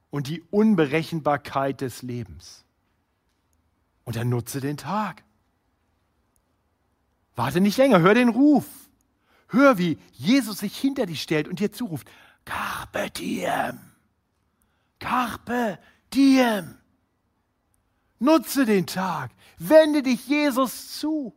und die Unberechenbarkeit des Lebens. Und dann nutze den Tag. Warte nicht länger, hör den Ruf. Hör, wie Jesus sich hinter dich stellt und dir zuruft, Carpe diem, Carpe diem. Nutze den Tag, wende dich Jesus zu.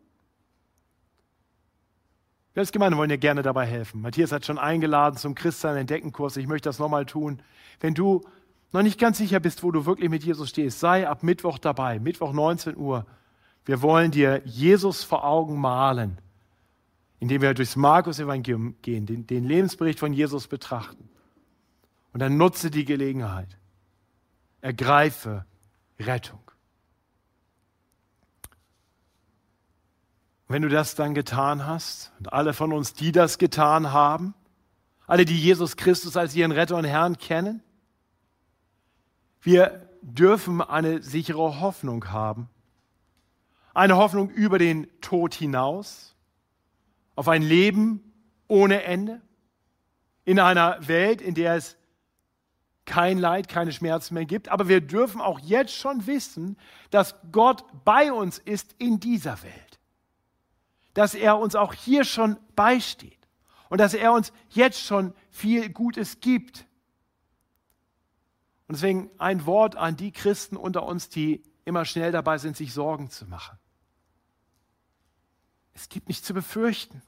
Wir als Gemeinde wollen dir gerne dabei helfen. Matthias hat schon eingeladen zum Christsein-Entdecken-Kurs. Ich möchte das nochmal tun. Wenn du noch nicht ganz sicher bist, wo du wirklich mit Jesus stehst, sei ab Mittwoch dabei, Mittwoch 19 Uhr. Wir wollen dir Jesus vor Augen malen, indem wir durchs Markus-Evangelium gehen, den Lebensbericht von Jesus betrachten. Und dann nutze die Gelegenheit. Ergreife Rettung. Wenn du das dann getan hast, und alle von uns, die das getan haben, alle, die Jesus Christus als ihren Retter und Herrn kennen, wir dürfen eine sichere Hoffnung haben. Eine Hoffnung über den Tod hinaus, auf ein Leben ohne Ende, in einer Welt, in der es kein Leid, keine Schmerzen mehr gibt. Aber wir dürfen auch jetzt schon wissen, dass Gott bei uns ist in dieser Welt. Dass er uns auch hier schon beisteht und dass er uns jetzt schon viel Gutes gibt. Und deswegen ein Wort an die Christen unter uns, die immer schnell dabei sind, sich Sorgen zu machen. Es gibt nichts zu befürchten.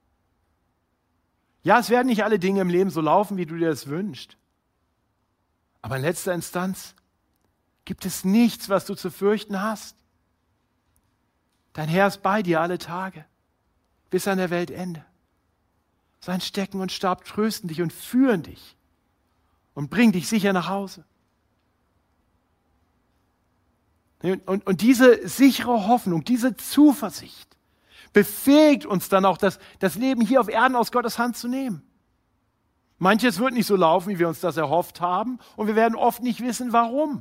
Ja, es werden nicht alle Dinge im Leben so laufen, wie du dir das wünschst. Aber in letzter Instanz gibt es nichts, was du zu fürchten hast. Dein Herr ist bei dir alle Tage, bis an der Weltende. Sein Stecken und Stab trösten dich und führen dich und bringen dich sicher nach Hause. Und diese sichere Hoffnung, diese Zuversicht befähigt uns dann auch, das Leben hier auf Erden aus Gottes Hand zu nehmen. Manches wird nicht so laufen, wie wir uns das erhofft haben, und wir werden oft nicht wissen, warum.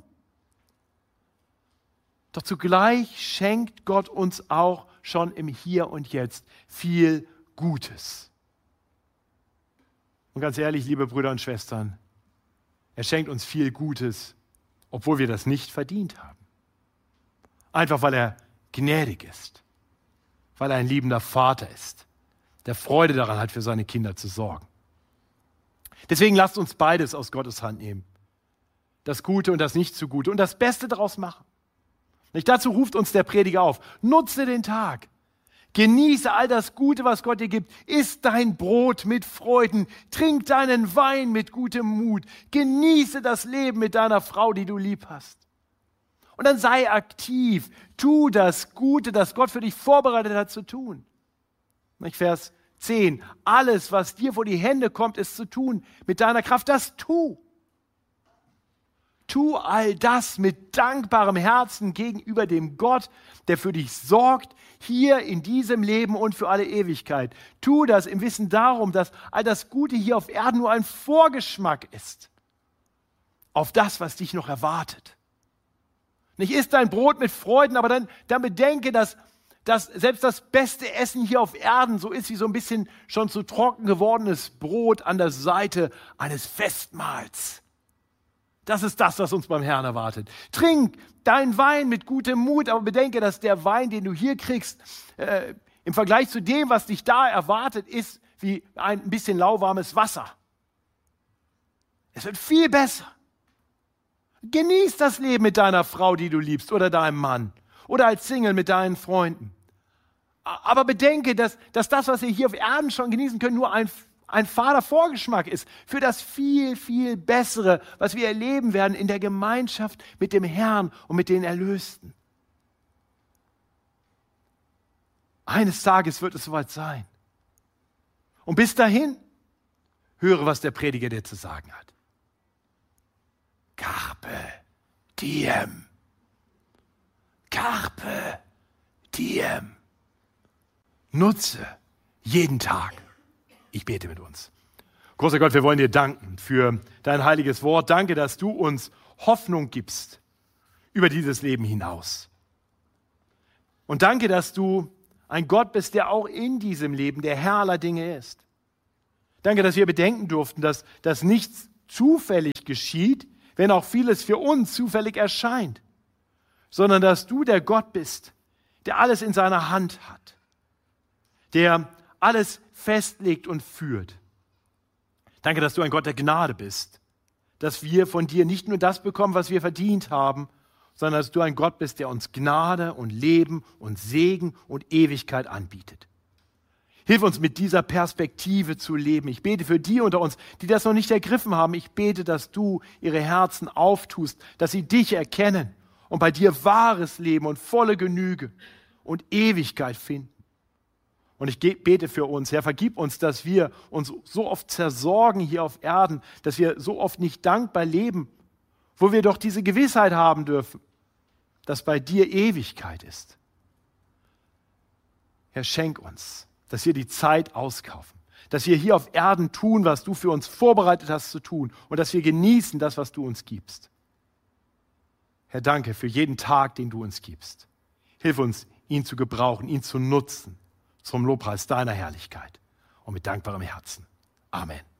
Doch zugleich schenkt Gott uns auch schon im Hier und Jetzt viel Gutes. Und ganz ehrlich, liebe Brüder und Schwestern, er schenkt uns viel Gutes, obwohl wir das nicht verdient haben. Einfach weil er gnädig ist, weil er ein liebender Vater ist, der Freude daran hat, für seine Kinder zu sorgen. Deswegen lasst uns beides aus Gottes Hand nehmen. Das Gute und das Nicht-so-Gute und das Beste daraus machen. Nicht? Dazu ruft uns der Prediger auf. Nutze den Tag. Genieße all das Gute, was Gott dir gibt. Iss dein Brot mit Freuden. Trink deinen Wein mit gutem Mut. Genieße das Leben mit deiner Frau, die du lieb hast. Und dann sei aktiv. Tu das Gute, das Gott für dich vorbereitet hat, zu tun. Nicht? Vers 10. Alles, was dir vor die Hände kommt, ist zu tun. Mit deiner Kraft, das tu. Tu all das mit dankbarem Herzen gegenüber dem Gott, der für dich sorgt, hier in diesem Leben und für alle Ewigkeit. Tu das im Wissen darum, dass all das Gute hier auf Erden nur ein Vorgeschmack ist auf das, was dich noch erwartet. Nicht iss dein Brot mit Freuden, aber dann bedenke, dass selbst das beste Essen hier auf Erden so ist wie so ein bisschen schon zu trocken gewordenes Brot an der Seite eines Festmahls. Das ist das, was uns beim Herrn erwartet. Trink deinen Wein mit gutem Mut, aber bedenke, dass der Wein, den du hier kriegst, im Vergleich zu dem, was dich da erwartet, ist wie ein bisschen lauwarmes Wasser. Es wird viel besser. Genieß das Leben mit deiner Frau, die du liebst, oder deinem Mann, oder als Single mit deinen Freunden. Aber bedenke, dass das, was wir hier auf Erden schon genießen können, nur ein fader Vorgeschmack ist für das viel, viel Bessere, was wir erleben werden in der Gemeinschaft mit dem Herrn und mit den Erlösten. Eines Tages wird es soweit sein. Und bis dahin, höre, was der Prediger dir zu sagen hat. Carpe diem. Carpe diem. Nutze jeden Tag. Ich bete mit uns. Großer Gott, wir wollen dir danken für dein heiliges Wort. Danke, dass du uns Hoffnung gibst über dieses Leben hinaus. Und danke, dass du ein Gott bist, der auch in diesem Leben der Herr aller Dinge ist. Danke, dass wir bedenken durften, dass nichts zufällig geschieht, wenn auch vieles für uns zufällig erscheint, sondern dass du der Gott bist, der alles in seiner Hand hat, der alles festlegt und führt. Danke, dass du ein Gott der Gnade bist, dass wir von dir nicht nur das bekommen, was wir verdient haben, sondern dass du ein Gott bist, der uns Gnade und Leben und Segen und Ewigkeit anbietet. Hilf uns, mit dieser Perspektive zu leben. Ich bete für die unter uns, die das noch nicht ergriffen haben. Ich bete, dass du ihre Herzen auftust, dass sie dich erkennen und bei dir wahres Leben und volle Genüge und Ewigkeit finden. Und ich bete für uns, Herr, vergib uns, dass wir uns so oft zersorgen hier auf Erden, dass wir so oft nicht dankbar leben, wo wir doch diese Gewissheit haben dürfen, dass bei dir Ewigkeit ist. Herr, schenk uns, dass wir die Zeit auskaufen, dass wir hier auf Erden tun, was du für uns vorbereitet hast zu tun und dass wir genießen das, was du uns gibst. Herr, danke für jeden Tag, den du uns gibst. Hilf uns, ihn zu gebrauchen, ihn zu nutzen zum Lobpreis deiner Herrlichkeit und mit dankbarem Herzen. Amen.